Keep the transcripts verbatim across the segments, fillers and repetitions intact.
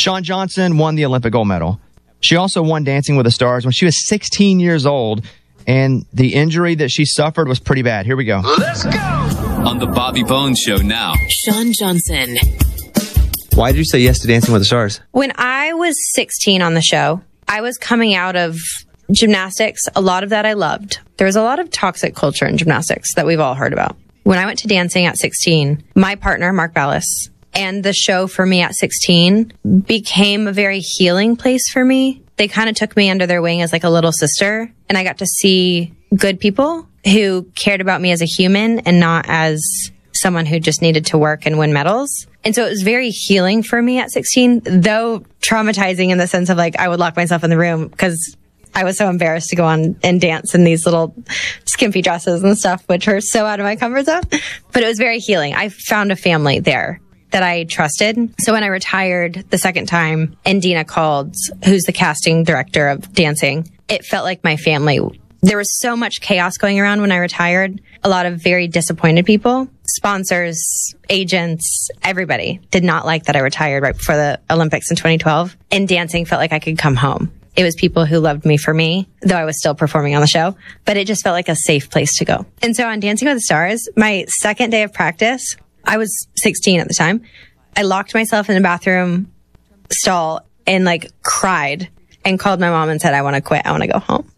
Shawn Johnson won the Olympic gold medal. She also won Dancing with the Stars when she was sixteen years old, and the injury that she suffered was pretty bad. Here we go. Let's go! On the Bobby Bones Show now. Shawn Johnson. Why did you say yes to Dancing with the Stars? When I was sixteen on the show, I was coming out of gymnastics. A lot of that I loved. There was a lot of toxic culture in gymnastics that we've all heard about. When I went to dancing at sixteen, my partner, Mark Ballas, and the show for me at sixteen became a very healing place for me. They kind of took me under their wing as like a little sister, and I got to see good people who cared about me as a human and not as someone who just needed to work and win medals. And so it was very healing for me at sixteen, though traumatizing in the sense of like I would lock myself in the room because I was so embarrassed to go on and dance in these little skimpy dresses and stuff, which were so out of my comfort zone. But it was very healing. I found a family there that I trusted. So when I retired the second time and Dina called, who's the casting director of dancing, it felt like my family. There was so much chaos going around when I retired. A lot of very disappointed people, sponsors, agents, everybody did not like that I retired right before the Olympics in twenty twelve. And dancing felt like I could come home. It was people who loved me for me, though I was still performing on the show, but it just felt like a safe place to go. And so on Dancing with the Stars, my second day of practice, I was sixteen at the time. I locked myself in the bathroom stall and like cried and called my mom and said, I want to quit. I want to go home.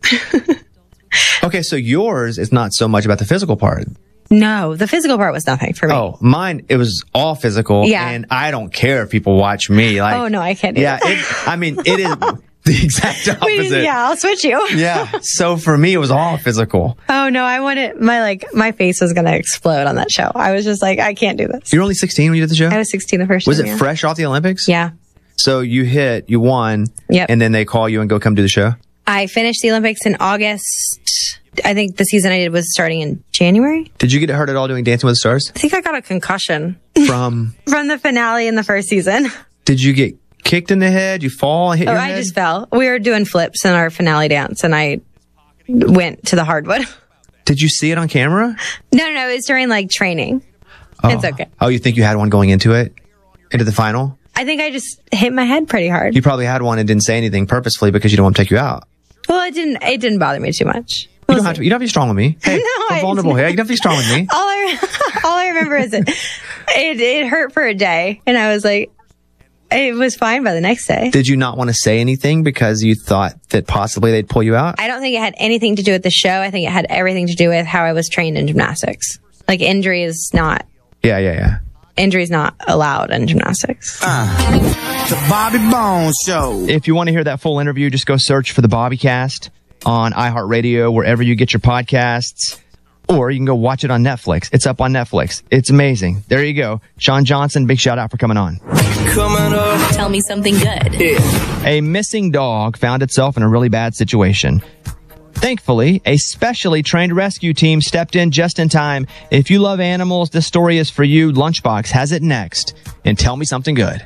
Okay, so yours is not so much about the physical part. No, the physical part was nothing for me. Oh, mine, it was all physical. Yeah. And I don't care if people watch me. Like, oh, no, I can't do yeah, that. It, I mean, it is the exact opposite. We, yeah, I'll switch you. Yeah. So for me, it was all physical. Oh, no, I wanted, my like, my face was going to explode on that show. I was just like, I can't do this. You were only sixteen when you did the show? I was sixteen the first Was time. it yeah. fresh off the Olympics? Yeah. So you hit, you won. Yep. And then they call you and go come do the show? I finished the Olympics in August. I think the season I did was starting in January. Did you get hurt at all doing Dancing with the Stars? I think I got a concussion. From? From the finale in the first season. Did you get kicked in the head? You fall and hit Oh, your I head? just fell. We were doing flips in our finale dance and I went to the hardwood. Did you see it on camera? No, no, no. It was during like training. Oh. It's okay. Oh, you think you had one going into it? Into the final? I think I just hit my head pretty hard. You probably had one and didn't say anything purposefully because you don't want to take you out. Well, it didn't, it didn't bother me too much. You don't, have to, you don't have to be strong with me. Hey, No, I'm I- vulnerable here. You don't have to be strong with me. All I, all I remember is it, it, it hurt for a day. And I was like, it was fine by the next day. Did you not want to say anything because you thought that possibly they'd pull you out? I don't think it had anything to do with the show. I think it had everything to do with how I was trained in gymnastics. Like injury is not, Yeah, yeah, yeah. injury is not allowed in gymnastics. Uh, the Bobby Bones Show. If you want to hear that full interview, just go search for the Bobbycast on iHeartRadio, wherever you get your podcasts, or you can go watch it on Netflix. It's up on Netflix. It's amazing. There you go. Shawn Johnson, big shout out for coming on. Coming up. Tell me something good. Yeah. A missing dog found itself in a really bad situation. Thankfully, a specially trained rescue team stepped in just in time. If you love animals, this story is for you. Lunchbox has it next. And tell me something good.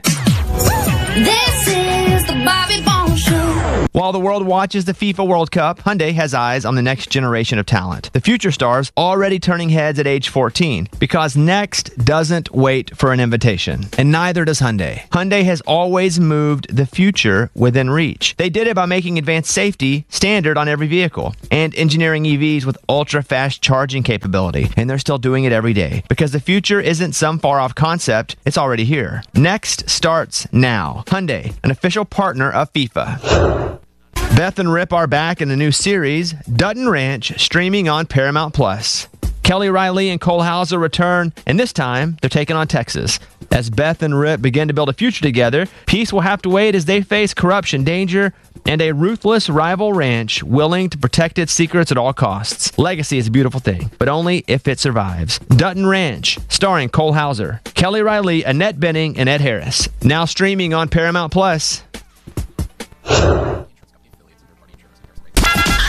This is the Bobby Bones Show. While the world watches the FIFA World Cup, Hyundai has eyes on the next generation of talent. The future stars already turning heads at age fourteen, because next doesn't wait for an invitation. And neither does Hyundai. Hyundai has always moved the future within reach. They did it by making advanced safety standard on every vehicle and engineering E Vs with ultra-fast charging capability. And they're still doing it every day, because the future isn't some far-off concept, it's already here. Next starts now. Hyundai, an official partner of FIFA. Beth and Rip are back in a new series, Dutton Ranch, streaming on Paramount Plus. Kelly Riley and Cole Hauser return, and this time they're taking on Texas. As Beth and Rip begin to build a future together, peace will have to wait as they face corruption, danger, and a ruthless rival ranch willing to protect its secrets at all costs. Legacy is a beautiful thing, but only if it survives. Dutton Ranch, starring Cole Hauser, Kelly Riley, Annette Bening, and Ed Harris. Now streaming on Paramount Plus.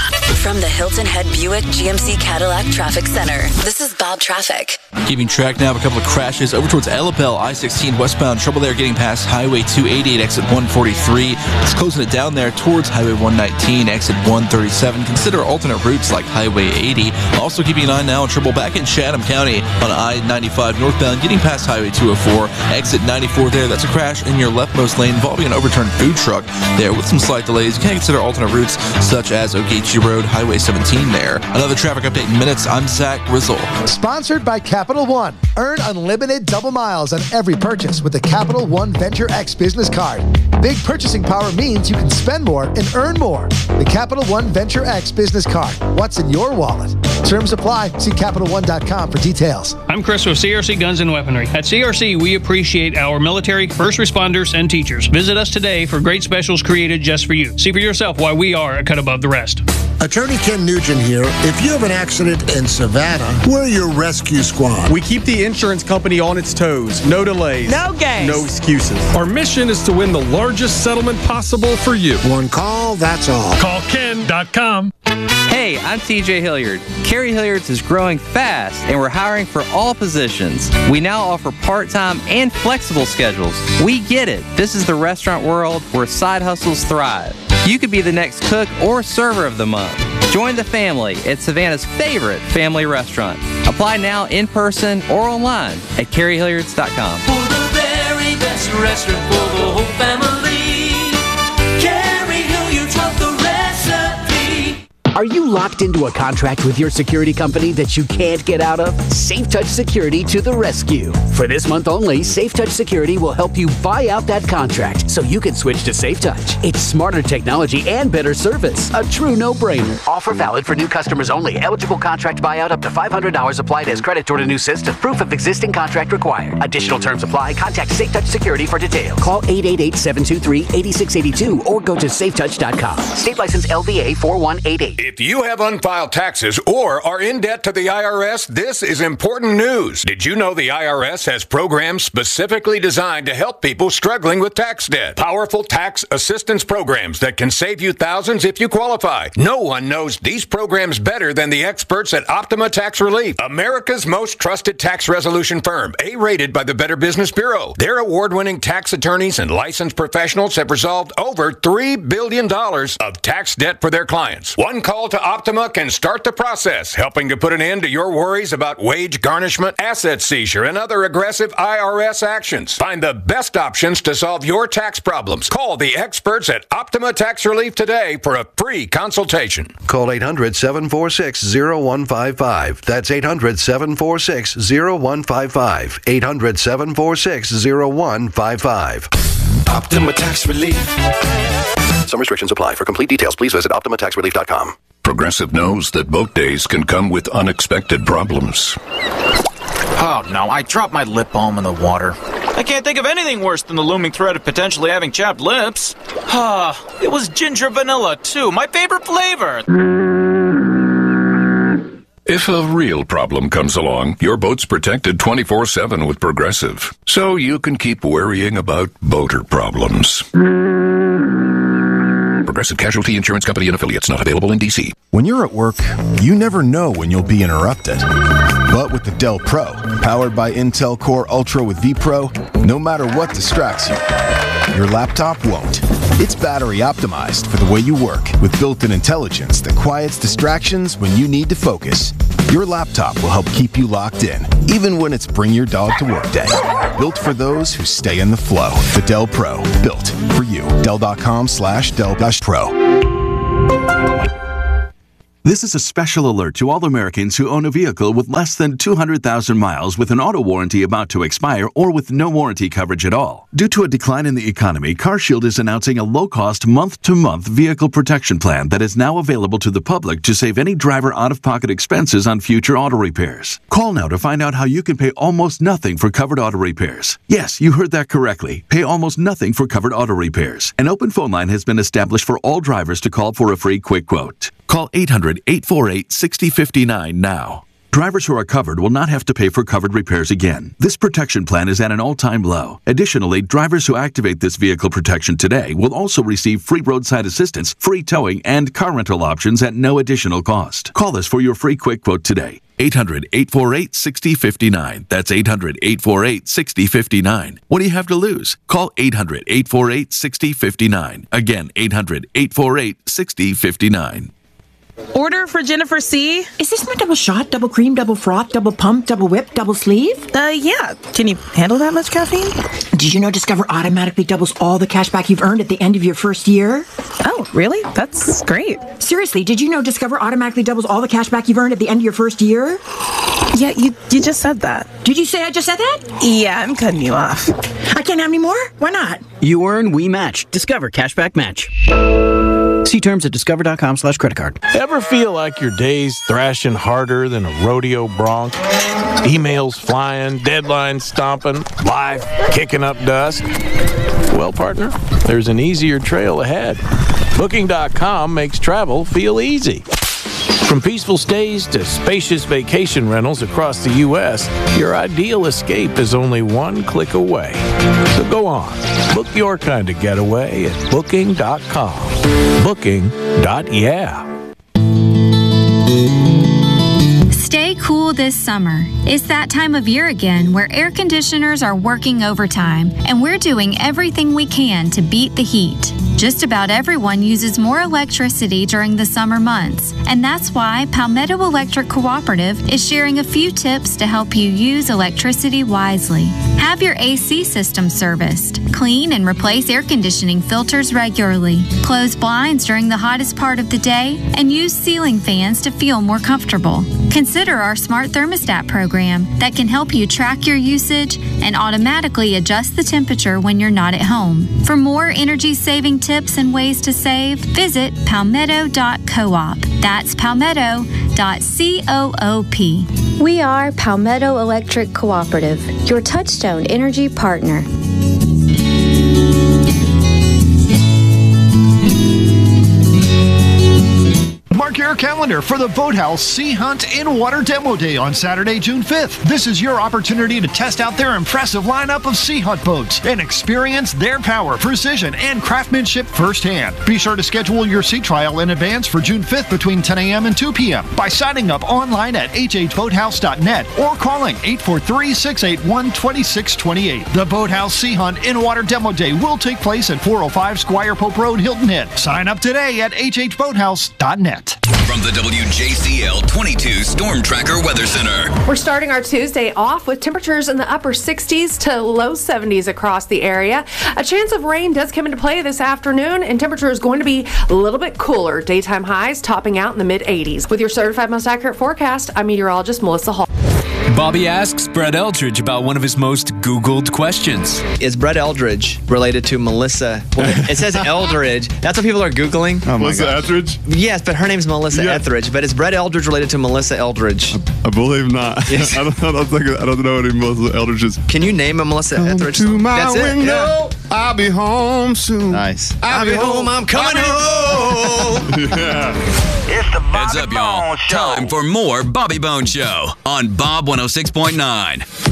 From the Hilton Head Buick G M C Cadillac Traffic Center, this is Bob Traffic. Keeping track now of a couple of crashes over towards Ellabelle, I sixteen westbound. Trouble there getting past Highway two eighty-eight, exit one forty-three. It's closing it down there towards Highway one nineteen, exit one thirty-seven. Consider alternate routes like Highway eighty. Also keeping an eye now on trouble back in Chatham County on I ninety-five northbound, getting past Highway two oh four, exit ninety-four there. That's a crash in your leftmost lane involving an overturned food truck there with some slight delays. You can consider alternate routes such as Ogeechee Road, Highway seventeen there. Another traffic update in minutes. I'm Zach Rizzle. Sponsored by Capital One. Earn unlimited double miles on every purchase with the Capital One Venture X business card. Big purchasing power means you can spend more and earn more. The Capital One Venture X business card. What's in your wallet? Terms apply. See Capital One dot com for details. I'm Chris with C R C Guns and Weaponry. At C R C, we appreciate our military, first responders, and teachers. Visit us today for great specials created just for you. See for yourself why we are a cut above the rest. Attorney Ken Nugent here. If you have an accident in Savannah, we're your rescue squad. We keep the insurance company on its toes. No delays. No games. No excuses. Our mission is to win the largest settlement possible for you. One call, that's all. Call Ken dot com. Hey, I'm T J Hilliard. Carrie Hilliard's is growing fast, and we're hiring for all positions. We now offer part-time and flexible schedules. We get it. This is the restaurant world where side hustles thrive. You could be the next cook or server of the month. Join the family at Savannah's favorite family restaurant. Apply now in person or online at carrie hilliards dot com. For the very best restaurant for the whole family, Carrie Hilliard's got the recipe. Are you locked into a contract with your security company that you can't get out of? SafeTouch Security to the rescue. For this month only, SafeTouch Security will help you buy out that contract so you can switch to SafeTouch. It's smarter technology and better service. A true no-brainer. Offer valid for new customers only. Eligible contract buyout up to five hundred dollars applied as credit toward a new system. Proof of existing contract required. Additional terms apply. Contact SafeTouch Security for details. Call eight eight eight, seven two three, eight six eight two or go to safe touch dot com. State license L V A four one eight eight. If you have unfiled taxes or are in debt to the I R S, this is important news. Did you know the I R S has programs specifically designed to help people struggling with tax debt? Powerful tax assistance programs that can save you thousands if you qualify. No one knows these programs better than the experts at Optima Tax Relief, America's most trusted tax resolution firm, A-rated by the Better Business Bureau. Their award-winning tax attorneys and licensed professionals have resolved over three billion dollars of tax debt for their clients. One call to Optima can start the process, helping to put an end to your worries about wage garnishment, asset seizure, and other aggressive I R S actions. Find the best options to solve your tax problems. Call the experts at Optima Tax Relief today for a free consultation. Call eight hundred, seven four six, zero one five five. That's eight hundred, seven four six, zero one five five. eight hundred, seven four six, zero one five five. Optima Tax Relief. Some restrictions apply. For complete details, please visit optima tax relief dot com. Progressive knows that boat days can come with unexpected problems. Oh no, I dropped my lip balm in the water. I can't think of anything worse than the looming threat of potentially having chapped lips. Ah, it was ginger vanilla too, my favorite flavor. If a real problem comes along, your boat's protected twenty-four seven with Progressive, so you can keep worrying about boater problems. Progressive Casualty Insurance Company and Affiliates, not available in D C. When you're at work, you never know when you'll be interrupted. But with the Dell Pro, powered by Intel Core Ultra with vPro, no matter what distracts you, your laptop won't. It's battery optimized for the way you work with built-in intelligence that quiets distractions when you need to focus. Your laptop will help keep you locked in, even when it's bring your dog to work day. Built for those who stay in the flow. The Dell Pro, built for you. Dell.com slash Dell Pro. This is a special alert to all Americans who own a vehicle with less than two hundred thousand miles with an auto warranty about to expire or with no warranty coverage at all. Due to a decline in the economy, CarShield is announcing a low-cost month-to-month vehicle protection plan that is now available to the public to save any driver out-of-pocket expenses on future auto repairs. Call now to find out how you can pay almost nothing for covered auto repairs. Yes, you heard that correctly. Pay almost nothing for covered auto repairs. An open phone line has been established for all drivers to call for a free quick quote. Call eight hundred, eight four eight, six zero five nine now. Drivers who are covered will not have to pay for covered repairs again. This protection plan is at an all-time low. Additionally, drivers who activate this vehicle protection today will also receive free roadside assistance, free towing, and car rental options at no additional cost. Call us for your free quick quote today. eight hundred, eight four eight, six zero five nine. That's eight hundred, eight four eight, six zero five nine. What do you have to lose? Call eight hundred, eight four eight, six zero five nine. Again, eight hundred, eight four eight, six zero five nine. Order for Jennifer C. Is this my double shot, double cream, double froth, double pump, double whip, double sleeve? Uh, yeah. Can you handle that much caffeine? Did you know Discover automatically doubles all the cash back you've earned at the end of your first year? Oh, really? That's great. Seriously, did you know Discover automatically doubles all the cash back you've earned at the end of your first year? Yeah, you you just said that. Did you say I just said that? Yeah, I'm cutting you off. I can't have any more? Why not? You earn, we match. Discover Cashback Match. See terms at discover.com slash credit card. Ever feel like your day's thrashing harder than a rodeo bronc? Emails flying, deadlines stomping, life kicking up dust? Well, partner, there's an easier trail ahead. Booking dot com makes travel feel easy. From peaceful stays to spacious vacation rentals across the U S, your ideal escape is only one click away. So go on, book your kind of getaway at booking dot com. Booking. Yeah. Stay cool this summer. It's that time of year again where air conditioners are working overtime, and we're doing everything we can to beat the heat. Just about everyone uses more electricity during the summer months, and that's why Palmetto Electric Cooperative is sharing a few tips to help you use electricity wisely. Have your A C system serviced. Clean and replace air conditioning filters regularly. Close blinds during the hottest part of the day, and use ceiling fans to feel more comfortable. Consider our smart thermostat program that can help you track your usage and automatically adjust the temperature when you're not at home. For more energy-saving tips and ways to save, visit palmetto dot coop. That's palmetto dot coop. We are Palmetto Electric Cooperative, your Touchstone Energy partner. Mark your calendar for the Boathouse Sea Hunt in Water Demo Day on Saturday, June fifth. This is your opportunity to test out their impressive lineup of Sea Hunt boats and experience their power, precision, and craftsmanship firsthand. Be sure to schedule your sea trial in advance for June fifth between ten a.m. and two p.m. by signing up online at h h boathouse dot net or calling eight four three, six eight one, two six two eight. The Boathouse Sea Hunt in Water Demo Day will take place at four oh five Squire Pope Road, Hilton Head. Sign up today at h h boathouse dot net. From the W J C L twenty-two Storm Tracker Weather Center. We're starting our Tuesday off with temperatures in the upper sixties to low seventies across the area. A chance of rain does come into play this afternoon, and temperature is going to be a little bit cooler. Daytime highs topping out in the mid eighties. With your certified most accurate forecast, I'm meteorologist Melissa Hall. Bobby asks Brett Eldridge about one of his most Googled questions. Is Brett Eldridge related to Melissa? Well, it says Eldridge. That's what people are Googling. Oh my Melissa Etheridge? Yes, but her name's Melissa yeah. Etheridge. But is Brett Eldridge related to Melissa Eldridge? I, I believe not. Yes. I, don't, I, don't think, I don't know any Melissa Eldridges. Can you name a Melissa Come Etheridge? To my That's window, it. Yeah. I'll be home soon. Nice. I'll, I'll be home. home. I'm coming home. Yeah. It's the Bobby Heads up, y'all. Time for more Bobby Bone Show on Bob one oh six point nine.